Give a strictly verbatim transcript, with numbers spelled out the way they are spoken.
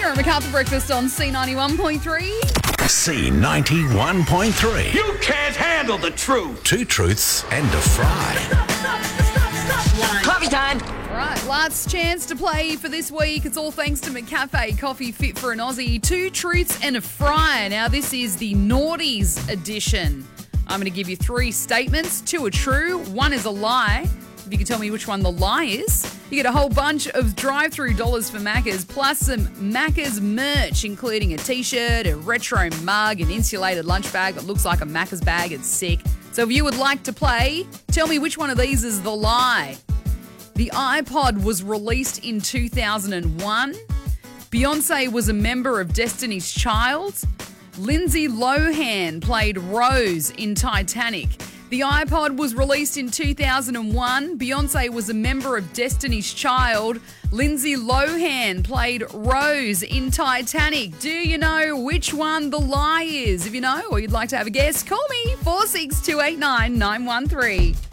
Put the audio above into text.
You're at MacArthur Breakfast on C ninety-one point three. C ninety-one point three. You can't handle the truth. Two truths and a fry. Coffee time. Right, last chance to play for this week. It's all thanks to McCafe Coffee Fit for an Aussie. Two truths and a fry. Now, this is the Naughties edition. I'm going to give you three statements. Two are true. One is a lie. If you can tell me which one the lie is, you get a whole bunch of drive-through dollars for Macca's, plus some Macca's merch, including a T-shirt, a retro mug, an insulated lunch bag that looks like a Macca's bag. It's sick. So if you would like to play, tell me which one of these is the lie. The iPod was released in two thousand one. Beyonce was a member of Destiny's Child. Lindsay Lohan played Rose in Titanic. The iPod was released in two thousand one. Beyonce was a member of Destiny's Child. Lindsay Lohan played Rose in Titanic. Do you know which one the lie is? If you know or you'd like to have a guess, call me four six two eight nine nine one three.